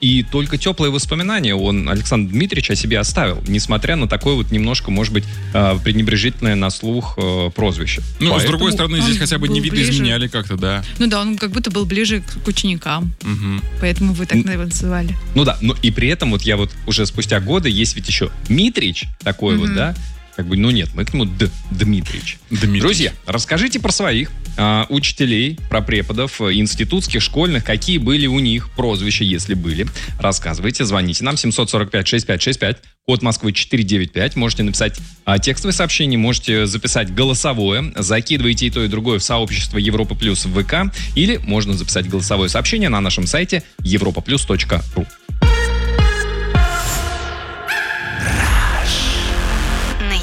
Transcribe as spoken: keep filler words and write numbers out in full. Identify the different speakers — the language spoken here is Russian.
Speaker 1: И только теплые воспоминания он, Александр Дмитриевич, о себе оставил, несмотря на такое вот немножко, может быть, пренебрежительное на слух прозвище.
Speaker 2: Ну, Поэтому... с другой стороны, здесь хотя бы не видоизменяли как-то, да.
Speaker 3: Ну да, он как будто был ближе к ученикам.
Speaker 2: Угу.
Speaker 3: Поэтому вы так его называли.
Speaker 1: Ну да, но и при этом вот я вот уже спустя годы, есть ведь еще Митрич такой угу. вот, да, как бы, ну нет, мы к нему Д, Дмитрич.
Speaker 2: Дмитрич.
Speaker 1: Друзья, расскажите про своих а, учителей, про преподов, институтских, школьных, какие были у них прозвища, если были. Рассказывайте, звоните нам семь сорок пять шестьдесят пять шестьдесят пять, код Москвы четыреста девяносто пять. Можете написать а, текстовое сообщение, можете записать голосовое, закидывайте и то, и другое в сообщество Европа Плюс в ВК, или можно записать голосовое сообщение на нашем сайте европа плюс точка ру.